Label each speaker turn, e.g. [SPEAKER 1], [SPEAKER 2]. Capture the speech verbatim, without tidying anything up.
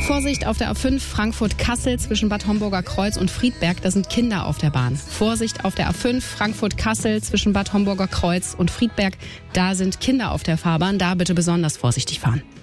[SPEAKER 1] Vorsicht auf der A fünf Frankfurt-Kassel zwischen Bad Homburger Kreuz und Friedberg, da sind Kinder auf der Bahn. Vorsicht auf der A fünf Frankfurt-Kassel zwischen Bad Homburger Kreuz und Friedberg, da sind Kinder auf der Fahrbahn, da bitte besonders vorsichtig fahren.